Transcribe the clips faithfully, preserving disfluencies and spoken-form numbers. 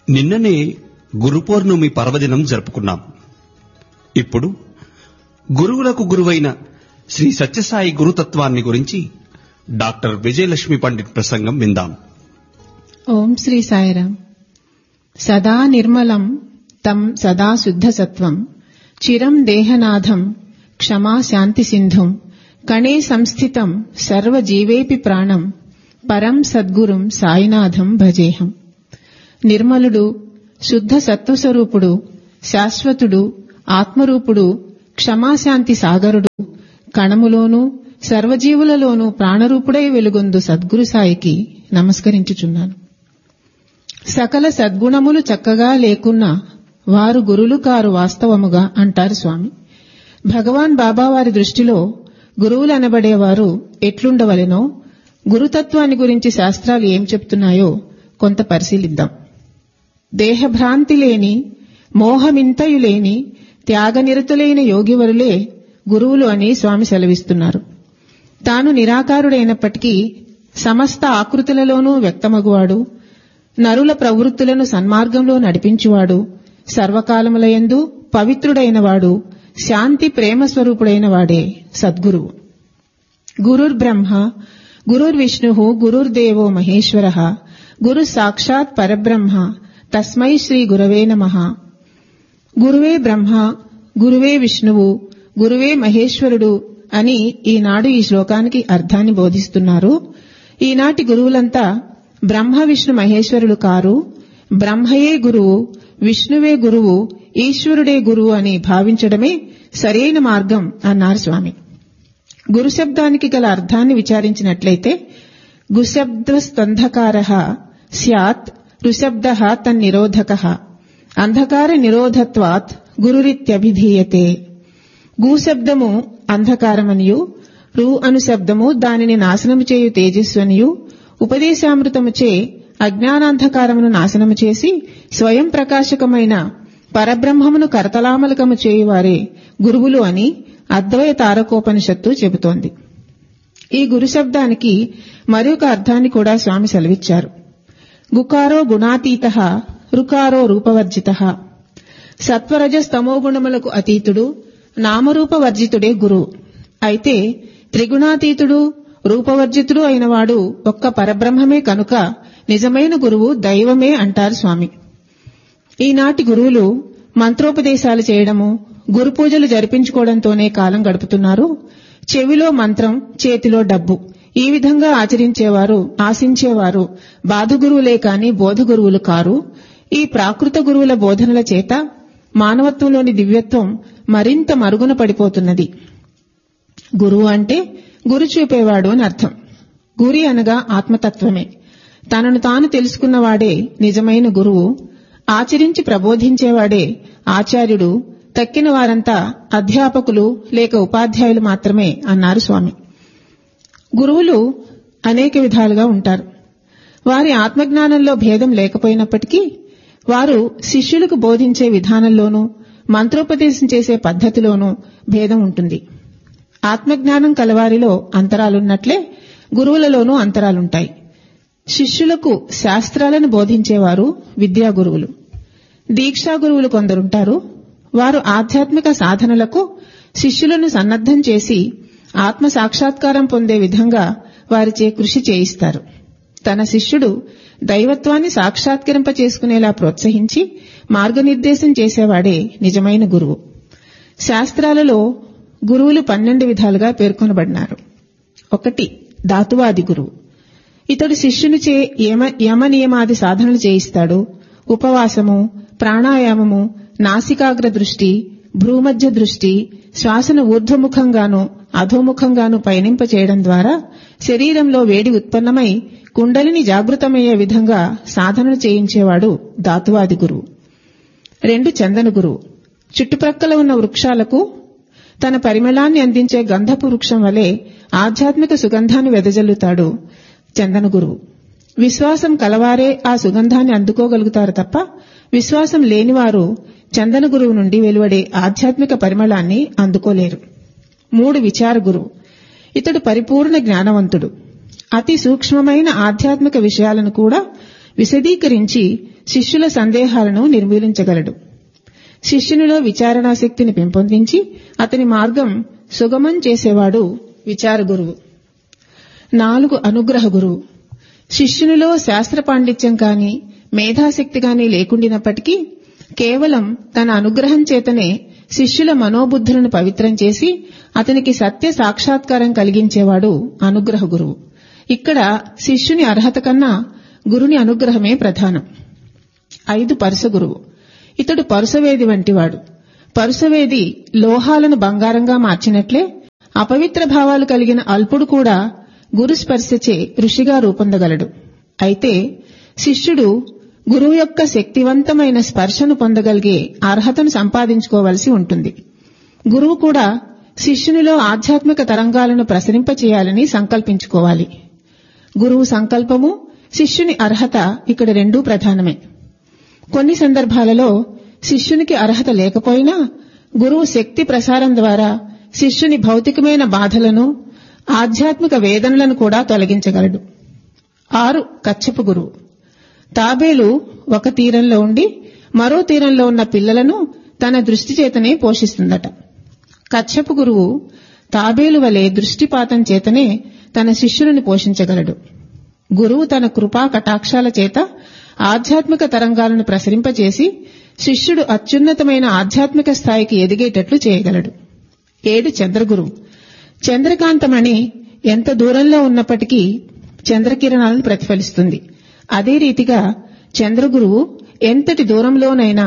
నిన్ననే గురు పౌర్ణమి పర్వదినం జరుపుకున్నాం. ఇప్పుడు గురువులకు గురువైన శ్రీ సత్యసాయి గురుతత్వాన్ని గురించి డాక్టర్ విజయలక్ష్మి పండిట్ ప్రసంగం విందాం. ఓం శ్రీ సాయిరాం. సదా నిర్మలం తం సదా శుద్ధ సత్వం చిరం దేహనాథం క్షమా శాంతి సింధుం కణే సంస్థితం సర్వజీవేపి ప్రాణం పరం సద్గురుం సాయినాథం భజేహం. నిర్మలుడు, శుద్ధ సత్వస్వరూపుడు, శాశ్వతుడు, ఆత్మరూపుడు, క్షమాశాంతి సాగరుడు, కణములోనూ సర్వజీవులలోనూ ప్రాణరూపుడై వెలుగొందు సద్గురు సాయికి నమస్కరించుచున్నాను. సకల సద్గుణములు చక్కగా లేకున్నా వారు గురులు కారు వాస్తవముగా అంటారు స్వామి. భగవాన్ బాబావారి దృష్టిలో గురువులనబడేవారు ఎట్లుండవలెనో, గురుతత్వాన్ని గురించి శాస్త్రాలు ఏం చెప్తున్నాయో కొంత పరిశీలిద్దాం. దేహభ్రాంతి లేని, మోహమింతయు లేని, త్యాగనిరతులైన యోగివరులే గురువులు అని స్వామి సెలవిస్తున్నారు. తాను నిరాకారుడైనప్పటికీ సమస్త ఆకృతులలోనూ వ్యక్తమగువాడు, నరుల ప్రవృత్తులను సన్మార్గంలో నడిపించువాడు, సర్వకాలములయందు పవిత్రుడైనవాడు, శాంతి ప్రేమ స్వరూపుడైన వాడే సద్గురువు. గురుర్బ్రహ్మ గురుర్విష్ణు గురుర్దేవో మహేశ్వర గురు సాక్షాత్ పరబ్రహ్మ తస్మై శ్రీ గురవే నమః. గురువే బ్రహ్మ, గురువే విష్ణువు, గురువే మహేశ్వరుడు అని ఈనాడు ఈ శ్లోకానికి అర్థాన్ని బోధిస్తున్నారు. ఈనాటి గురువులంతా బ్రహ్మ విష్ణు మహేశ్వరులు కారు, బ్రహ్మయే గురువు, విష్ణువే గురువు, ఈశ్వరుడే గురువు అని భావించడమే సరైన మార్గం అన్నారు స్వామి. గురు శబ్దానికి గల అర్థాన్ని విచారించినట్లయితే గుశబ్దస్తంధకారః స్యాత్ ఋశబ్దః తన్నిరోధకః అంధకార నిరోధత్వాత్ గురురిత్యభిధీయతే. గూశబ్దము అంధకారమనియు, రు అను శబ్దము దానిని నాశనము చేయు తేజస్వనియు, ఉపదేశామృతముచే అజ్ఞానాంధకారమును నాశనము చేసి స్వయం ప్రకాశకమైన పరబ్రహ్మమును కరతలామలకము చేయువారే గురువులు అని అద్వైతారకోపనిషత్తు చెబుతోంది. ఈ గురు శబ్దానికి మరొక అర్థాన్ని కూడా స్వామి సెలవిచ్చారు. గుకారో గుణాతీతః రుకారో రూపవర్జితః. సత్వరజస్తమో గుణములకు అతీతుడు, నామరూపవర్జితుడే గురువు. అయితే త్రిగుణాతీతుడు, రూపవర్జితుడు అయినవాడు ఒక్క పరబ్రహ్మమే కనుక నిజమైన గురువు దైవమే అంటారు స్వామి. ఈనాటి గురువులు మంత్రోపదేశాలు చేయడము, గురు పూజలు జరిపించుకోవడంతోనే కాలం గడుపుతున్నారు. చెవిలో మంత్రం, చేతిలో డబ్బు, ఈ విధంగా ఆచరించేవారు, ఆశించేవారు బాధగురువులే కాని బోధగురువులు కారు. ఈ ప్రాకృత గురువుల బోధనల చేత మానవత్వంలోని దివ్యత్వం మరింత మరుగున పడిపోతున్నది. గురువు అంటే గురు చూపేవాడు అని అర్థం. గురి అనగా ఆత్మతత్వమే. తనను తాను తెలుసుకున్నవాడే నిజమైన గురువు. ఆచరించి ప్రబోధించేవాడే ఆచార్యుడు. తక్కిన వారంతా అధ్యాపకులు లేక ఉపాధ్యాయులు మాత్రమే అన్నారు స్వామి. గురువులు అనేక విధాలుగా ఉంటారు. వారి ఆత్మజ్ఞానంలో భేదం లేకపోయినప్పటికీ వారు శిష్యులకు బోధించే విధానంలోనూ మంత్రోపదేశం చేసే పద్ధతిలోనూ భేదం ఉంటుంది. ఆత్మజ్ఞానం కలవారిలో అంతరాలున్నట్లే గురువులలోనూ అంతరాలుంటాయి. శిష్యులకు శాస్త్రాలను బోధించేవారు విద్యా గురువులు. దీక్షా గురువులు కొందరుంటారు. వారు ఆధ్యాత్మిక సాధనలకు శిష్యులను సన్నద్ధం చేసి ఆత్మ సాక్షాత్కారం పొందే విధంగా వారిచే కృషి చేయిస్తారు. తన శిష్యుడు దైవత్వాన్ని సాక్షాత్కరింప చేసుకునేలా ప్రోత్సహించి మార్గనిర్దేశం చేసేవాడే నిజమైన గురువు. శాస్త్రాలలో గురువులు పన్నెండు విధాలుగా పేర్కొనబడినారు. ఒకటి, ధాతువాది గురువు. ఇతడు శిష్యునిచే యమ యమ నియమాది సాధనలు చేయిస్తాడు. ఉపవాసము, ప్రాణాయామము, నాసికాగ్ర దృష్టి, భ్రూమధ్య దృష్టి, శ్వాసను ఊర్ధ్వముఖంగానూ అధోముఖంగానూ పయనింప చేయడం ద్వారా శరీరంలో వేడి ఉత్పన్నమై కుండలిని జాగృతమయ్యే విధంగా సాధనలు చేయించేవాడు ధాతువాది గురువు. రెండు, చందన గురువు. చుట్టుప్రక్కల ఉన్న వృక్షాలకు తన పరిమళాన్ని అందించే గంధపు వృక్షం వలె ఆధ్యాత్మిక సుగంధాన్ని వెదజల్లుతాడు చందన గురువు. విశ్వాసం కలవారే ఆ సుగంధాన్ని అందుకోగలుగుతారు తప్ప విశ్వాసం లేనివారు చందన గురువు నుండి వెలువడే ఆధ్యాత్మిక పరిమళాన్ని అందుకోలేరు. మూడు, విచార గురువు. ఇతడు పరిపూర్ణ జ్ఞానవంతుడు. అతి సూక్ష్మమైన ఆధ్యాత్మిక విషయాలను కూడా విశదీకరించి శిష్యుల సందేహాలను నిర్మూలించగలడు. శిష్యునిలో విచారణాశక్తిని పెంపొందించి అతని మార్గం సుగమం చేసేవాడు విచార గురువు. నాలుగు అనుగ్రహ గురువు. శిష్యునిలో శాస్త్ర పాండిత్యం కాని మేధాశక్తి గాని లేకుండినప్పటికీ కేవలం తన అనుగ్రహం చేతనే శిష్యుల మనోబుద్ధులను పవిత్రం చేసి అతనికి సత్య సాక్షాత్కారం కలిగించేవాడు అనుగ్రహ గురువు. ఇక్కడ శిష్యుని అర్హత కన్నా గురుని అనుగ్రహమే ప్రధానం. ఐదు పరుస గురువు. ఇతడు పరుసవేది వంటివాడు. పరుసవేది లోహాలను బంగారంగా మార్చినట్లే అపవిత్ర భావాలు కలిగిన అల్పుడు కూడా గురు స్పర్శచే ఋషిగా రూపొందగలడు. అయితే శిష్యుడు గురువు యొక్క శక్తివంతమైన స్పర్శను పొందగలిగే అర్హతను సంపాదించుకోవలసి ఉంటుంది. గురువు కూడా శిష్యునిలో ఆధ్యాత్మిక తరంగాలను ప్రసరింపచేయాలని సంకల్పించుకోవాలి. గురువు సంకల్పము, శిష్యుని అర్హత ఇక్కడ రెండూ ప్రధానమే. కొన్ని సందర్భాలలో శిష్యునికి అర్హత లేకపోయినా గురువు శక్తి ప్రసారం ద్వారా శిష్యుని భౌతికమైన బాధలను, ఆధ్యాత్మిక వేదనలను కూడా తొలగించగలడు. ఆరు కచ్చపు గురువు. తాబేలు ఒక తీరంలో ఉండి మరో తీరంలో ఉన్న పిల్లలను తన దృష్టి చేతనే పోషిస్తుందట. కచ్చపు గురువు తాబేలు వలె దృష్టిపాతం చేతనే తన శిష్యులను పోషించగలడు. గురువు తన కృపా కటాక్షాల చేత ఆధ్యాత్మిక తరంగాలను ప్రసరింపచేసి శిష్యుడు అత్యున్నతమైన ఆధ్యాత్మిక స్థాయికి ఎదిగేటట్లు చేయగలడు. ఏడు చంద్రగురువు. చంద్రకాంతమణి ఎంత దూరంలో ఉన్నప్పటికీ చంద్రకిరణాలను ప్రతిఫలిస్తుంది. అదే రీతిగా చంద్రగురువు ఎంతటి దూరంలోనైనా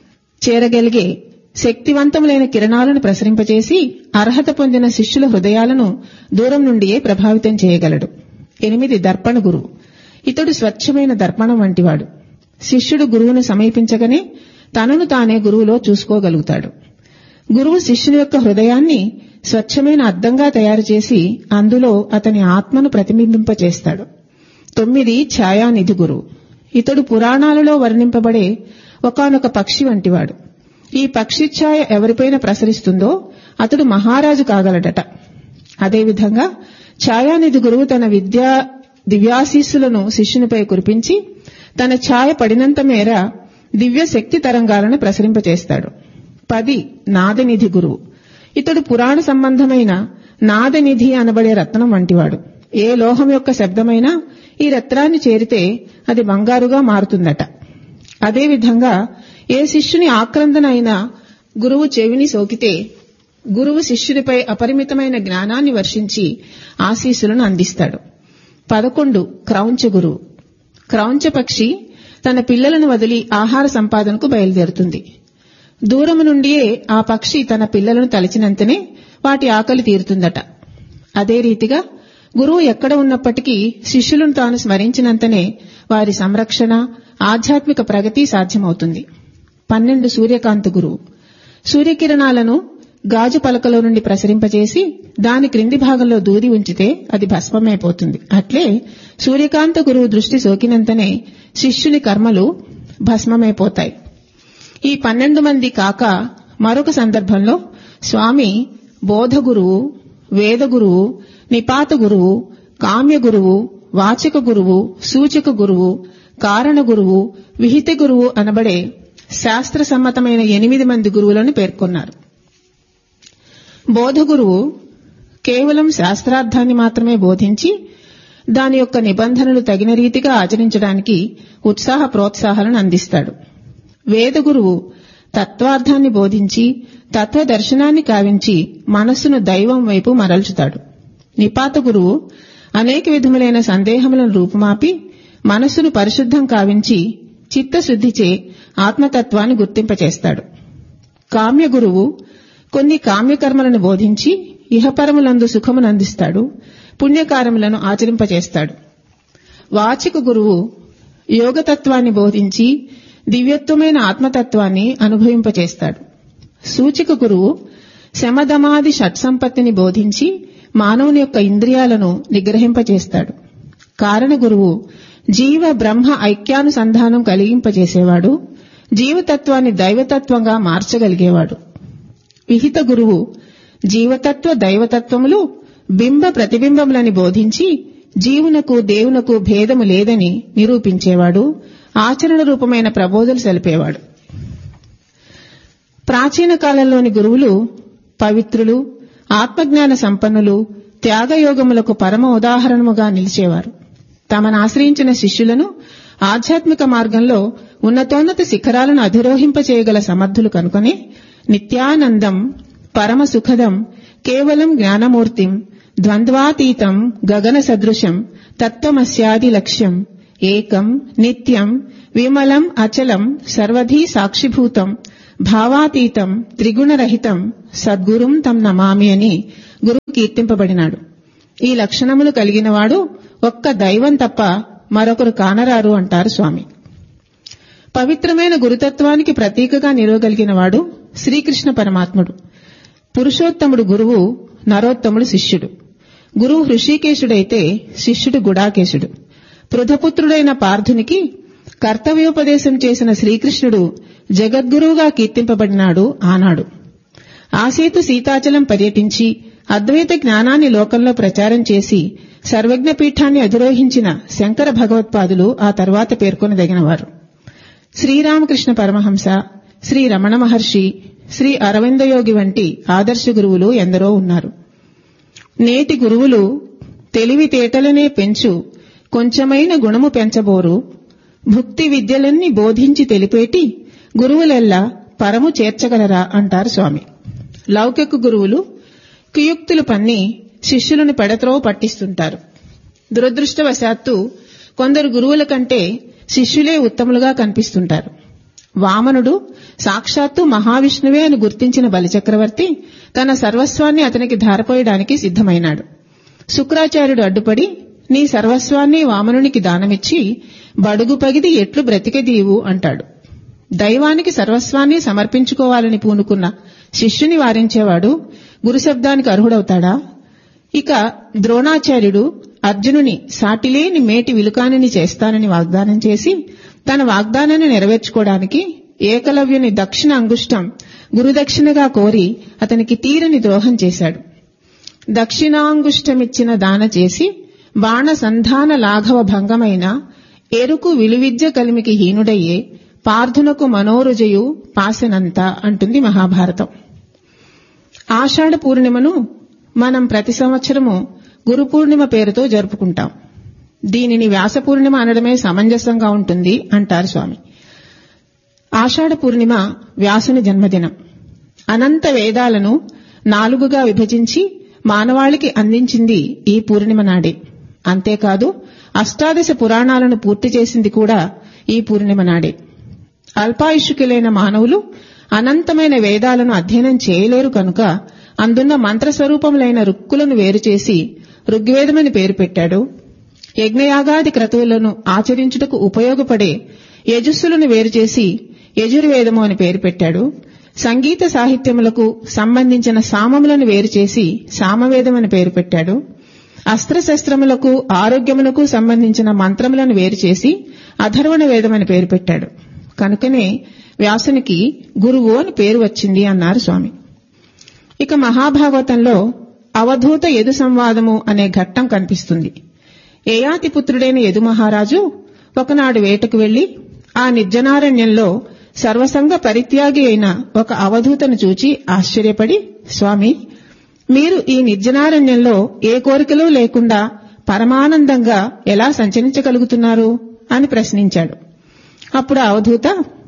చేరగలిగే శక్తివంతములైన కిరణాలను ప్రసరింపచేసి అర్హత పొందిన శిష్యుల హృదయాలను దూరం నుండియే ప్రభావితం చేయగలడు. ఎనిమిది దర్పణ గురువు. ఇతడు స్వచ్ఛమైన దర్పణం వంటివాడు. శిష్యుడు గురువును సమీపించగానే తనను తానే గురువులో చూసుకోగలుగుతాడు. గురువు శిష్యుని యొక్క హృదయాన్ని స్వచ్ఛమైన అద్దంగా తయారు చేసి అందులో అతని ఆత్మను ప్రతిబింబింపచేస్తాడు. తొమ్మిది ఛాయానిధి గురువు. ఇతడు పురాణాలలో వర్ణింపబడే ఒకానొక పక్షి వంటివాడు. ఈ పక్షి ఛాయ ఎవరిపైన ప్రసరిస్తుందో అతడు మహారాజు కాగలడట. అదేవిధంగా ఛాయానిధి గురువు తన విద్యా దివ్యాశీస్సులను శిష్యునిపై కురిపించి తన ఛాయ పడినంత మేర దివ్య శక్తి తరంగాలను ప్రసరింపచేస్తాడు. పది నాదనిధి గురువు. ఇతడు పురాణ సంబంధమైన నాదనిధి అనబడే రత్నం వంటివాడు. ఏ లోహం యొక్క శబ్దమైనా ఈ రత్నాన్ని చేరితే అది బంగారుగా మారుతుందట. అదేవిధంగా ఏ శిష్యుని ఆక్రందన అయినా గురువు చెవిని సోకితే గురువు శిష్యునిపై అపరిమితమైన జ్ఞానాన్ని వర్షించి ఆశీస్సులను అందిస్తాడు. పదకొండు క్రౌంచ గురువు. క్రౌంచ పక్షి తన పిల్లలను వదిలి ఆహార సంపాదనకు బయలుదేరుతుంది. దూరము నుండియే ఆ పక్షి తన పిల్లలను తలచినంతనే వాటి ఆకలి తీరుతుందట. అదే రీతిగా గురువు ఎక్కడ ఉన్నప్పటికీ శిష్యులను తాను స్మరించినంతనే వారి సంరక్షణ, ఆధ్యాత్మిక ప్రగతి సాధ్యమవుతుంది. పన్నెండు సూర్యకాంత గురువు. సూర్యకిరణాలను గాజు పలకలో నుండి ప్రసరింపచేసి దాని క్రింది భాగంలో దూది ఉంచితే అది భస్మమైపోతుంది. అట్లే సూర్యకాంత గురువు దృష్టి సోకినంతనే శిష్యుని కర్మలు భస్మమైపోతాయి. ఈ పన్నెండు మంది కాక మరొక సందర్భంలో స్వామి బోధ గురువు, వేద గురువు, నిపాత గురువు, కామ్య గురువు, వాచక గురువు, సూచక గురువు, కారణ గురువు, విహిత గురువు అనబడే శాస్త్ర సమ్మతమైన ఎనిమిది మంది గురువులను పేర్కొన్నారు. బోధ గురువు కేవలం శాస్త్రార్థాన్ని మాత్రమే బోధించి దాని యొక్క నిబంధనలు తగిన రీతిగా ఆచరించడానికి ఉత్సాహ ప్రోత్సాహాలను అందిస్తాడు. వేద గురువు తత్వార్థాన్ని బోధించి తత్వదర్శనాన్ని కావించి మనస్సును దైవం వైపు మరల్చుతాడు. నిపాత గురువు అనేక విధములైన సందేహములను రూపుమాపి మనస్సును పరిశుద్ధం కావించి చిత్తశుద్ధిచే ఆత్మతత్వాన్ని గుర్తింపచేస్తాడు. కామ్య గురువు కొన్ని కామ్యకర్మలను బోధించి ఇహపరములందు సుఖమునందిస్తాడు, పుణ్యకారములను ఆచరింపచేస్తాడు. వాచిక గురువు యోగతత్వాన్ని బోధించి దివ్యత్వమైన ఆత్మతత్వాన్ని అనుభవింపచేస్తాడు. సూచిక గురువు శమదమాది షట్సంపత్తిని బోధించి మానవుని యొక్క ఇంద్రియాలను నిగ్రహింపచేస్తాడు. కారణ గురువు జీవ బ్రహ్మ ఐక్యానుసంధానం కలిగింపజేసేవాడు, జీవతత్వాన్ని దైవతత్వంగా మార్చగలిగేవాడు. విహిత గురువు జీవతత్వ దైవతత్వములు బింబ ప్రతిబింబములని బోధించి జీవునకు దేవునకు భేదము లేదని నిరూపించేవాడు, ఆచరణ రూపమైన ప్రబోధలు సలిపేవాడు. ప్రాచీన కాలంలోని గురువులు పవిత్రులు, ఆత్మజ్ఞాన సంపన్నులు, త్యాగయోగములకు పరమ ఉదాహరణముగా నిలిచేవారు. తమను ఆశ్రయించిన శిష్యులను ఆధ్యాత్మిక మార్గంలో ఉన్నతోన్నత శిఖరాలను అధిరోహింపచేయగల సమర్థులు కనుకొని నిత్యానందం, పరమ సుఖదం, కేవలం జ్ఞానమూర్తిం, ద్వంద్వాతీతం, గగన సదృశం, తత్వమస్యాది లక్ష్యం, ఏకం నిత్యం విమలం అచలం సర్వధీ సాక్షిభూతం, భావాతీతం త్రిగుణరహితం, సద్గురుం తం నమామి అని గురువు కీర్తింపబడినాడు. ఈ లక్షణములు కలిగినవాడు ఒక్క దైవం తప్ప మరొకరు కానరారు అంటారు స్వామి. పవిత్రమైన గురుతత్వానికి ప్రతీకగా నిలవగలిగినవాడు శ్రీకృష్ణ పరమాత్ముడు. పురుషోత్తముడు గురువు, నరోత్తముడు శిష్యుడు. గురువు హృషికేశుడైతే శిష్యుడు గుడాకేశుడు. పృథపుత్రుడైన పార్థునికి కర్తవ్యోపదేశం చేసిన శ్రీకృష్ణుడు జగద్గురువుగా కీర్తింపబడినాడు ఆనాడు. ఆసేతు సీతాచలం పర్యటించి అద్వైత జ్ఞానాన్ని లోకంలో ప్రచారం చేసి సర్వజ్ఞ పీఠాన్ని అధిరోహించిన శంకర భగవత్పాదులు ఆ తర్వాత పేర్కొనదగినవారు. శ్రీరామకృష్ణ పరమహంస, శ్రీ రమణ మహర్షి, శ్రీ అరవిందయోగి వంటి ఆదర్శ గురువులు ఎందరో ఉన్నారు. నేటి గురువులు తెలివితేటలనే పెంచు, కొంచెమైన గుణము పెంచబోరు, భుక్తి విద్యలన్నీ బోధించి తెలిపేటి గురువులెల్లా పరము చేర్చగలరా అంటారు స్వామి. లౌకిక గురువులు కుయుక్తులు పన్ని శిష్యులను పెడత్రోవ పట్టిస్తుంటారు. దురదృష్టవశాత్తు కొందరు గురువుల కంటే శిష్యులే ఉత్తములుగా కనిపిస్తుంటారు. వామనుడు సాక్షాత్తు మహావిష్ణువే అని గుర్తించిన బలిచక్రవర్తి తన సర్వస్వాన్ని అతనికి ధారపోయడానికి సిద్ధమైనాడు. శుక్రాచార్యుడు అడ్డుపడి, నీ సర్వస్వాన్ని వామనునికి దానమిచ్చి బడుగు పగిది ఎట్లు బ్రతికెదీవు అంటాడు. దైవానికి సర్వస్వాన్ని సమర్పించుకోవాలని పూనుకున్న శిష్యుని వారించేవాడు గురుశబ్దానికి అర్హుడవుతాడా? ఇక ద్రోణాచార్యుడు అర్జునుని సాటిలేని మేటి విలుకానిని చేస్తానని వాగ్దానం చేసి తన వాగ్దానాన్ని నెరవేర్చుకోవడానికి ఏకలవ్యుని దక్షిణ అంగుష్టం గురుదక్షిణగా కోరి అతనికి తీరని ద్రోహం చేశాడు. దక్షిణాంగుష్టమిచ్చిన దాన చేసి బాణ సంధాన లాఘవ భంగమైన ఎరుకు విలువిద్య కలిమికి హీనుడయ్యే పార్థునకు మనోరుజయు పాసెనంత అంటుంది మహాభారతం. ఆషాఢ పూర్ణిమను మనం ప్రతి సంవత్సరము గురు పూర్ణిమ పేరుతో జరుపుకుంటాం. దీనిని వ్యాస పూర్ణిమ అనడమే సమంజసంగా ఉంటుంది అంటారు స్వామి. ఆషాఢ పూర్ణిమ వ్యాసుని జన్మదినం. అనంత వేదాలను నాలుగుగా విభజించి మానవాళికి అందించింది ఈ పూర్ణిమ నాడే. అంతేకాదు అష్టాదశ పురాణాలను పూర్తి చేసింది కూడా ఈ పూర్ణిమ నాడే. అల్పాయుష్కులైన మానవులు అనంతమైన వేదాలను అధ్యయనం చేయలేరు కనుక అందున్న మంత్రస్వరూపములైన రుక్కులను వేరుచేసి ఋగ్వేదమని పేరు పెట్టాడు. యజ్ఞయాగాది క్రతువులను ఆచరించుటకు ఉపయోగపడే యజస్సులను వేరుచేసి యజుర్వేదము అని పేరు పెట్టాడు. సంగీత సాహిత్యములకు సంబంధించిన సామములను వేరుచేసి సామవేదం అని పేరు పెట్టాడు. అస్త్రశస్త్రములకు ఆరోగ్యములకు సంబంధించిన మంత్రములను వేరుచేసి అథర్వణ వేదం అని పేరు పెట్టాడు. కనుకనే వ్యాసునికి గురువు అని పేరు వచ్చింది అన్నారు స్వామి. ఇక మహాభాగవతంలో అవధూత యదు సంవాదము అనే ఘట్టం కనిపిస్తుంది. యయాతి పుత్రుడైన యదు మహారాజు ఒకనాడు వేటకు వెళ్లి ఆ నిర్జనారణ్యంలో సర్వసంగ పరిత్యాగి అయిన ఒక అవధూతను చూచి ఆశ్చర్యపడి, స్వామి, మీరు ఈ నిర్జనారణ్యంలో ఏ కోరికలు లేకుండా పరమానందంగా ఎలా సంచరించగలుగుతున్నారు అని ప్రశ్నించాడు. అప్పుడు అవధూత,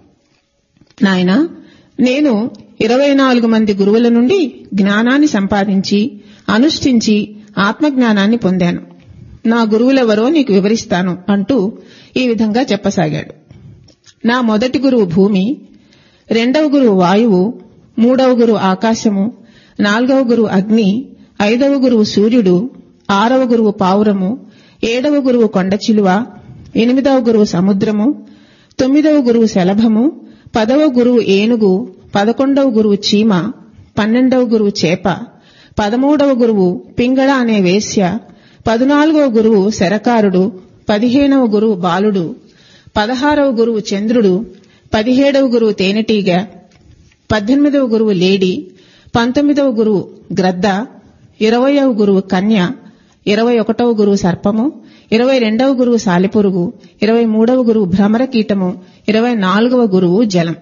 నాయనా, నేను ఇరవై నాలుగు మంది గురువుల నుండి జ్ఞానాన్ని సంపాదించి అనుష్ఠించి ఆత్మజ్ఞానాన్ని పొందాను. నా గురువులెవరో నీకు వివరిస్తాను అంటూ ఈ విధంగా చెప్పసాగాడు. నా మొదటి గురువు భూమి, రెండవ గురువు వాయువు, మూడవ గురువు ఆకాశము, నాలుగవ గురువు అగ్ని, ఐదవ గురువు సూర్యుడు, ఆరవ గురువు పావురము, ఏడవ గురువు కొండచిలువ, ఎనిమిదవ గురువు సముద్రము, తొమ్మిదవ గురువు శలభము, పదవ గురువు ఏనుగు, పదకొండవ గురువు చీమ, పన్నెండవ గురువు చేప, పదమూడవ గురువు పింగళ అనే వేశ్య, పదునాలుగవ గురువు శరకారుడు, పదిహేనవ గురువు బాలుడు, పదహారవ గురువు చంద్రుడు, పదిహేడవ గురువు తేనెటీగ, పద్దెనిమిదవ గురువు లేడి, పంతొమ్మిదవ గురువు గ్రద్ద, ఇరవయవ గురువు కన్య, ఇరవై ఒకటవ గురువు సర్పము, ఇరవై రెండవ గురువు సాలెపురుగు, ఇరవై మూడవ గురువు భ్రమరకీటము, ఇరవై నాలుగవ గురువు జలం.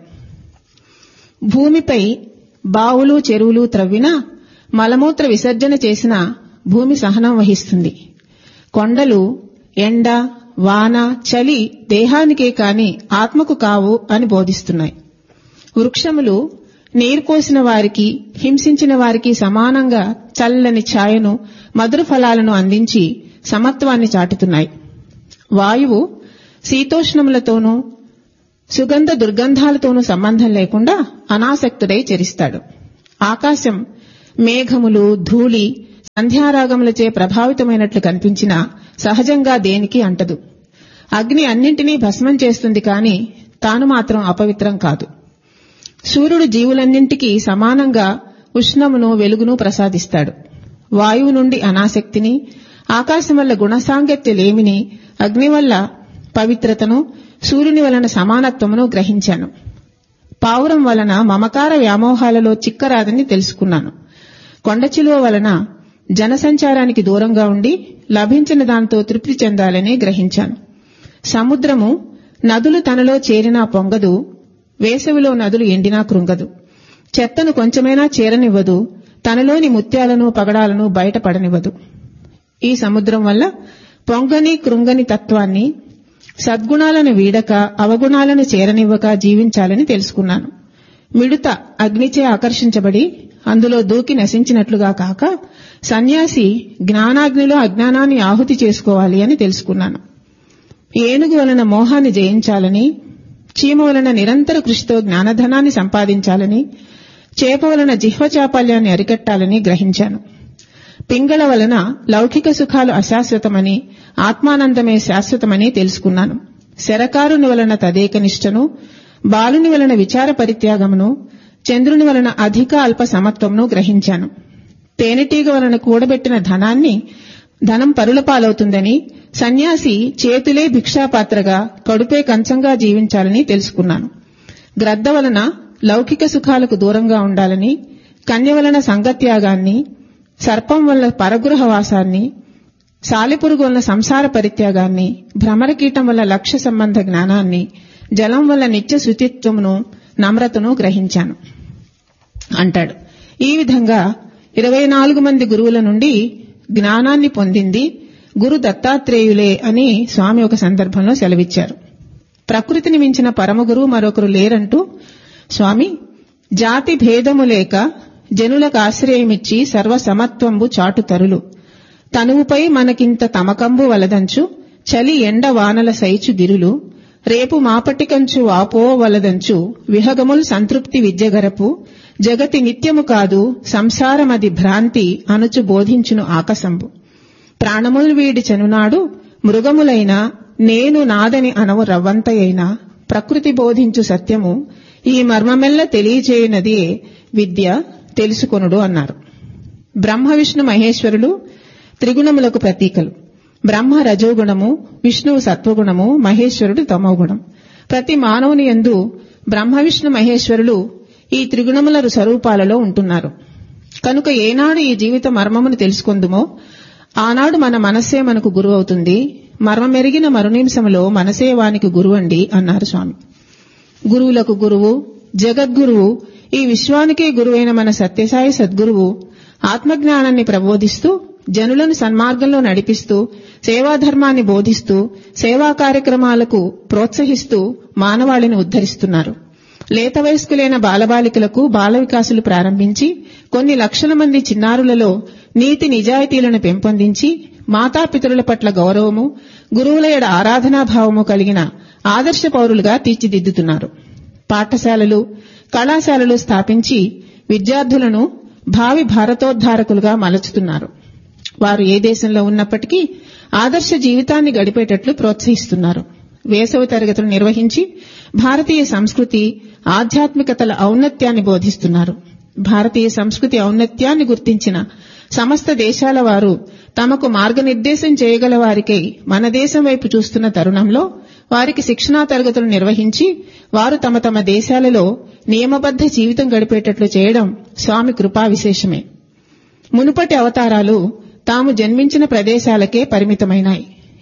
భూమిపై బావులు చెరువులు త్రవ్వినా, మలమూత్ర విసర్జన చేసిన భూమి సహనం వహిస్తుంది. కొండలు ఎండ, వాన, చలి దేహానికే కాని ఆత్మకు కావు అని బోధిస్తున్నాయి. వృక్షములు నీరు కోసిన వారికి, హింసించిన వారికి సమానంగా చల్లని ఛాయను, మధుర ఫలాలను అందించి సమత్వాన్ని చాటుతున్నాయి. వాయువు శీతోష్ణములతోనూ సుగంధ దుర్గంధాలతోనూ సంబంధం లేకుండా అనాసక్తుడై చరిస్తాడు. ఆకాశం మేఘములు, ధూళి, సంధ్యారాగములచే ప్రభావితమైనట్లు కనిపించినా సహజంగా దేనికి అంటదు. అగ్ని అన్నింటినీ భస్మం చేస్తుంది కాని తాను మాత్రం అపవిత్రం కాదు. సూర్యుడు జీవులన్నింటికీ సమానంగా ఉష్ణమును, వెలుగును ప్రసాదిస్తాడు. వాయువు నుండి అనాసక్తిని, ఆకాశం వల్ల గుణసాంగత్యలేమిని, అగ్ని వల్ల పవిత్రతను, సూర్యుని వలన సమానత్వమును గ్రహించాను. పావురం వలన మమకార వ్యామోహాలలో చిక్కరాదని తెలుసుకున్నాను. కొండచిలువ వలన జనసంచారానికి దూరంగా ఉండి లభించిన దాంతో తృప్తి చెందాలని గ్రహించాను. సముద్రము నదులు తనలో చేరినా పొంగదు, వేసవిలో నదులు ఎండినా కృంగదు. చెత్తను కొంచెమైనా చేరనివ్వదు, తనలోని ముత్యాలను పగడాలను బయటపడనివ్వదు. ఈ సముద్రం వల్ల పొంగని కృంగని తత్వాన్ని, సద్గుణాలను వీడక అవగుణాలను చేరనివ్వక జీవించాలని తెలుసుకున్నాను. మిడుత అగ్నిచే ఆకర్షించబడి అందులో దూకి నశించినట్లుగా కాక సన్యాసి జ్ఞానాగ్నిలో అజ్ఞానాన్ని ఆహుతి చేసుకోవాలి అని తెలుసుకున్నాను. ఏనుగు వలన మోహాన్ని జయించాలని, చీమ వలన నిరంతర కృషితో జ్ఞానధనాన్ని సంపాదించాలని, చేప వలన జిహ్వ చాపల్యాన్ని అరికట్టాలని గ్రహించాను. పింగళ వలన లౌకిక సుఖాలు అశాశ్వతమని, ఆత్మానందమే శాశ్వతమని తెలుసుకున్నాను. శరకారుని వలన తదేక నిష్టను, బాలుని వలన విచార పరిత్యాగమును, చంద్రుని వలన అధిక అల్ప సమత్వమును గ్రహించాను. తేనెటీగ వలన కూడబెట్టిన ధనాన్ని ధనం పరుల పాలవుతుందని, సన్యాసి చేతులే భిక్షాపాత్రగా, కడుపే కంచంగా జీవించాలని తెలుసుకున్నాను. గ్రద్ద వలన లౌకిక సుఖాలకు దూరంగా ఉండాలని, కన్య వలన సంగత్యాగాన్ని, సర్పం వల్ల పరగృహవాసాన్ని, సాలెపురుగు వల్ల సంసార పరిత్యాగాన్ని, భ్రమరకీటం వల్ల లక్ష్య సంబంధ జ్ఞానాన్ని, జలం వల్ల నిత్య శుచిత్వమును, నమ్రతను గ్రహించాను అంటాడు. ఈ విధంగా ఇరవై నాలుగు మంది గురువుల నుండి జ్ఞానాన్ని పొందింది గురు దత్తాత్రేయులే అని స్వామి ఒక సందర్భంలో సెలవిచ్చారు. ప్రకృతిని మించిన పరమగురువు మరొకరు లేరంటూ స్వామి, జాతి భేదము లేక జనులకు ఆశ్రయమిచ్చి సర్వసమత్వంబు చాటు తరులు, తనువుపై మనకింత తమకంబు వలదంచు, చలి ఎండ వానల సైచు గిరులు, రేపు మాపటికంచు వాపో వలదంచు, విహగముల్ సంతృప్తి విద్యగరపు, జగతి నిత్యము కాదు సంసారమది భ్రాంతి అనుచు బోధించును ఆకసంబు, ప్రాణముల్ వీడి చనునాడు మృగములైన నేను నాదని అనవు రవ్వంతయైనా, ప్రకృతి బోధించు సత్యము ఈ మర్మమెల్ల తెలియచేయునదియే విద్య తెలుసుకొనుడు అన్నారు. బ్రహ్మ విష్ణు మహేశ్వరులు త్రిగుణములకు ప్రతీకలు. బ్రహ్మ రజోగుణము, విష్ణువు సత్వగుణము, మహేశ్వరుడు తమోగుణం. ప్రతి మానవుని యందు బ్రహ్మ విష్ణు మహేశ్వరులు ఈ త్రిగుణముల స్వరూపాలలో ఉంటున్నారు. కనుక ఏనాడు ఈ జీవిత మర్మమును తెలుసుకొందుమో ఆనాడు మన మనస్సే మనకు గురువు అవుతుంది. మర్మమెరిగిన మరునిమిషములో మనసే వానికి గురువండి అన్నారు స్వామి. గురువులకు గురువు, జగద్గురువు, ఈ విశ్వానికే గురువైన మన సత్యసాయి సద్గురువు ఆత్మజ్ఞానాన్ని ప్రబోధిస్తూ, జనులను సన్మార్గంలో నడిపిస్తూ, సేవాధర్మాన్ని బోధిస్తూ, సేవా కార్యక్రమాలకు ప్రోత్సహిస్తూ మానవాళిని ఉద్ధరిస్తున్నారు. లేత వయస్కులైన బాలబాలికలకు బాల వికాసులు ప్రారంభించి కొన్ని లక్షల మంది చిన్నారులలో నీతి నిజాయితీలను పెంపొందించి మాతాపితరుల పట్ల గౌరవము, గురువుల యెడ ఆరాధనాభావము కలిగిన ఆదర్శ పౌరులుగా తీర్చిదిద్దుతున్నారు. పాఠశాలలు, కళాశాలలు స్థాపించి విద్యార్థులను భావి భారతోద్ధారకులుగా మలచుతున్నారు. వారు ఏ దేశంలో ఉన్నప్పటికీ ఆదర్శ జీవితాన్ని గడిపేటట్లు ప్రోత్సహిస్తున్నారు. వేసవి తరగతులు నిర్వహించి భారతీయ సంస్కృతి, ఆధ్యాత్మికతల ఔన్నత్యాన్ని బోధిస్తున్నారు. భారతీయ సంస్కృతి ఔన్నత్యాన్ని గుర్తించిన సమస్త దేశాల వారు తమకు మార్గనిర్దేశం చేయగల వారికై మన దేశం వైపు చూస్తున్న తరుణంలో వారికి శిక్షణా తరగతులు నిర్వహించి వారు తమ తమ దేశాలలో నియమబద్ధ జీవితం గడిపేటట్లు చేయడం స్వామి కృపా విశేషమే. మునుపటి అవతారాలు తాము జన్మించిన ప్రదేశాలకే పరిమితమైనాయి.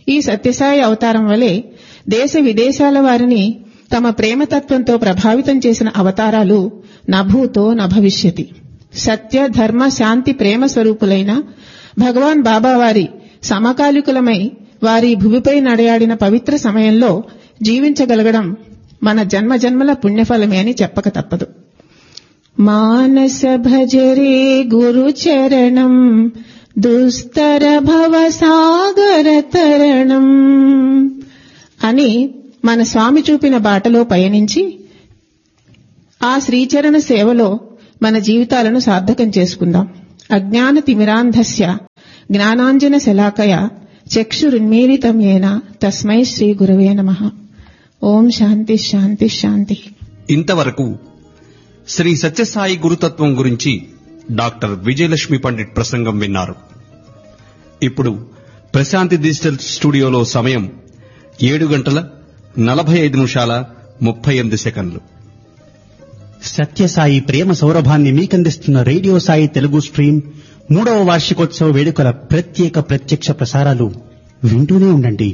ఈ సత్యసాయి అవతారం వలె దేశ విదేశాల వారిని తమ ప్రేమతత్వంతో ప్రభావితం చేసిన అవతారాలు నభూతో నభవిష్యతి. సత్య ధర్మ శాంతి ప్రేమ స్వరూపులైన భగవాన్ బాబావారి సమకాలికులమై వారి భూమిపై నడయాడిన పవిత్ర సమయంలో జీవించగలగడం మన జన్మ జన్మల పుణ్యఫలమే అని చెప్పక తప్పదు. మానస భజరే గురు చరణం దుస్తర భవ సాగర తరణం అని మన స్వామి చూపిన బాటలో పయనించి ఆ శ్రీచరణ సేవలో మన జీవితాలను సార్థకం చేసుకుందాం. అజ్ఞాన తిమిరాంధస్య జ్ఞానాంజన శలాకయ చక్షురున్మీలితం యేన తస్మై శ్రీ గురవే నమః. ఓం శాంతి శాంతి శాంతి. ఇంతవరకు శ్రీ సత్యసాయి గురుతత్వం గురించి డాక్టర్ విజయలక్ష్మి పండిట్ ప్రసంగం విన్నారు. ఇప్పుడు ప్రశాంతి డిజిటల్ స్టూడియోలో సమయం ఏడు గంటల నలభై ఐదు నిమిషాల ముప్పై ఎనిమిది సెకండ్లు. సత్యసాయి ప్రేమ సౌరభాన్ని మీకందిస్తున్న రేడియో సాయి తెలుగు స్ట్రీమ్ మూడవ వార్షికోత్సవ వేడుకల ప్రత్యేక ప్రత్యక్ష ప్రసారాలు వింటూనే ఉండండి.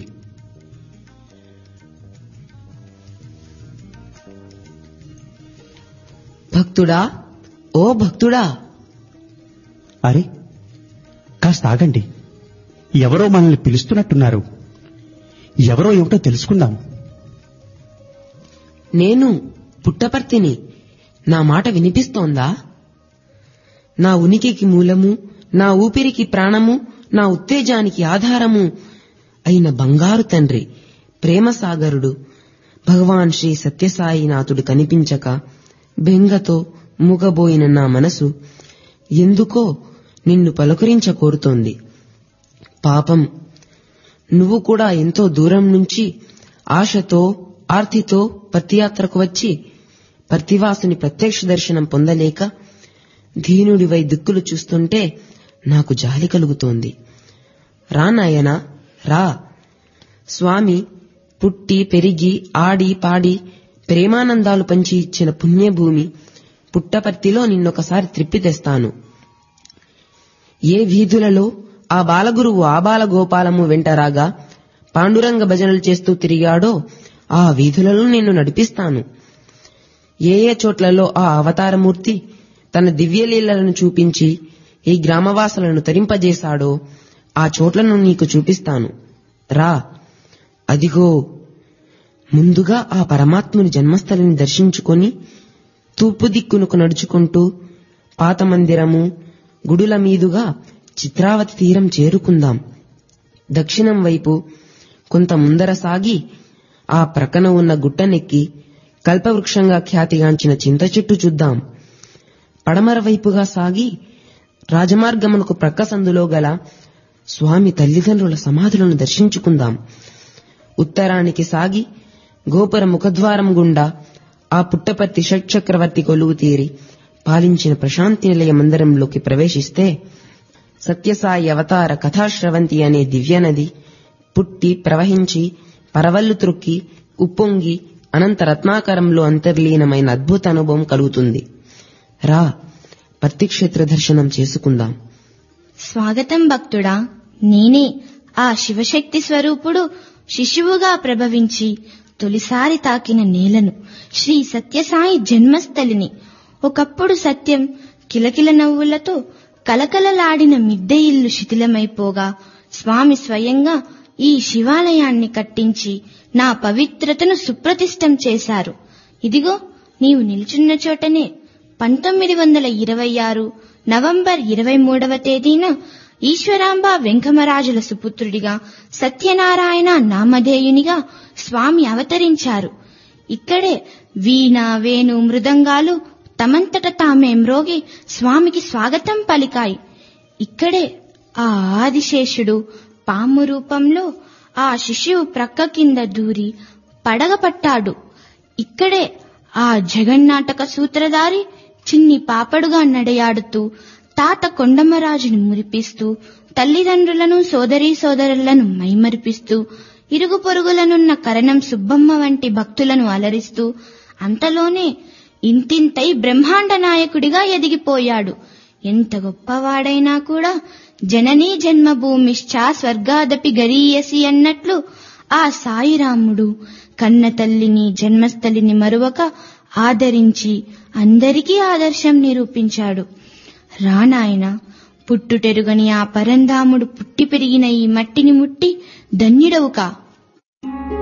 భక్తుడా, ఓ భక్తుడా. అరే, కాస్త ఆగండి. ఎవరో మనల్ని పిలుస్తున్నట్టున్నారు. ఎవరో ఏమిటో తెలుసుకుందాం. నేను పుట్టపర్తిని. నా మాట వినిపిస్తోందా? నా ఉనికికి మూలము, నా ఊపిరికి ప్రాణము, నా ఉత్తేజానికి ఆధారము అయిన బంగారు తండ్రి ప్రేమసాగరుడు భగవాన్ శ్రీ సత్యసాయినాథుడు కనిపించక బెంగతో మూగబోయిన నా మనసు ఎందుకో నిన్ను పలుకరించ కోరుతోంది. పాపం, నువ్వు కూడా ఎంతో దూరం నుంచి ఆశతో ఆర్తితో పర్తియాత్రకు వచ్చి పర్తివాసుని ప్రత్యక్ష దర్శనం పొందలేక దీనుడివై దిక్కులు చూస్తుంటే నాకు జాలి కలుగుతోంది. రా నాయనా, రా. స్వామి పుట్టి పెరిగి ఆడి పాడి ప్రేమానందాలు పంచి ఇచ్చిన పుణ్యభూమి పుట్టపర్తిలో నిన్నొకసారి త్రిప్పి తెస్తాను. ఏ వీధులలో ఆ బాలగురువు ఆబాలగోపాలము వెంటరాగా పాండురంగ భజనలు చేస్తూ తిరిగాడో ఆ వీధులలో నిన్ను నడిపిస్తాను. ఏ ఏ చోట్లలో ఆ అవతారమూర్తి తన దివ్యలీలలను చూపించి ఈ గ్రామవాసులను తరింపజేశాడో ఆ చోట్లను నీకు చూపిస్తాను. రా. అదిగో ముందుగా ఆ పరమాత్ముని జన్మస్థలిని దర్శించుకొని తూర్పు దిక్కునకు నడుచుకుంటూ పాత మందిరము గుడుల మీదుగా చిత్రావతి తీరం చేరుకుందాం. దక్షిణం వైపు కొంత ముందర సాగి ఆ ప్రక్కన ఉన్న గుట్టనెక్కి కల్పవృక్షంగా ఖ్యాతిగాంచిన చింత చెట్టు చూద్దాం. పడమర వైపుగా సాగి రాజమార్గమునకు ప్రక్క సందులో గల స్వామి తల్లిదండ్రుల సమాధులను దర్శించుకుందాం. ఉత్తరానికి సాగి గోపుర ముఖద్వారం గుండా ఆ పుట్టపర్తి షట్చక్రవర్తి కొలువు తీరి పాలించిన ప్రశాంతి నిలయ మందిరంలోకి ప్రవేశిస్తే సత్యసాయి అవతార కథాశ్రవంతి అనే దివ్యనది పుట్టి ప్రవహించి పరవళ్లు త్రొక్కి ఉప్పొంగి అనంత రత్నాకరంలో అంతర్లీనమైన అద్భుత అనుభవం కలుగుతుంది. రా, పర్తిక్షేత్ర దర్శనం చేసుకుందాం. స్వాగతం భక్తుడా. నేనే ఆ శివశక్తి స్వరూపుడు శిశువుగా ప్రభవించి తొలిసారి తాకిన నేలను, శ్రీ సత్యసాయి జన్మస్థలిని. ఒకప్పుడు సత్యం కిలకిల నవ్వులతో కలకలలాడిన మిద్దె ఇల్లు శిథిలమైపోగా స్వామి స్వయంగా ఈ శివాలయాన్ని కట్టించి నా పవిత్రతను సుప్రతిష్టం చేశారు. ఇదిగో నీవు నిల్చున్న చోటనే పంతొమ్మిది వందల ఇరవై ఆరు నవంబర్ ఇరవై మూడవ తేదీన ఈశ్వరాంబ వెంకమరాజుల సుపుత్రుడిగా సత్యనారాయణ నామధేయునిగా స్వామి అవతరించారు. ఇక్కడే వీణ వేణు మృదంగాలు తమంతట తామే మ్రోగి స్వామికి స్వాగతం పలికాయి. ఇక్కడే ఆ ఆదిశేషుడు పాము రూపంలో ఆ శిశువు ప్రక్క కింద దూరి పడగపట్టాడు. ఇక్కడే ఆ జగన్నాటక సూత్రధారి చిన్ని పాపడుగా నడయాడుతూ తాత కొండమరాజుని మురిపిస్తూ తల్లిదండ్రులను సోదరీ సోదరులను మైమరిపిస్తూ ఇరుగు పొరుగులనున్న కరణం సుబ్బమ్మ వంటి భక్తులను అలరిస్తూ అంతలోనే ఇంతింతై బ్రహ్మాండ నాయకుడిగా ఎదిగిపోయాడు. ఎంత గొప్పవాడైనా కూడా జననీ జన్మభూమిశ్చ స్వర్గాదపి గరీయసి అన్నట్లు ఆ సాయిరాముడు కన్న తల్లిని జన్మస్థలిని మరువక ఆదరించి అందరికీ ఆదర్శం నిరూపించాడు. రానాయన, పుట్టుటెరుగని ఆ పరంధాముడు పుట్టి పెరిగిన ఈ మట్టిని ముట్టి ధన్యుడవుకా.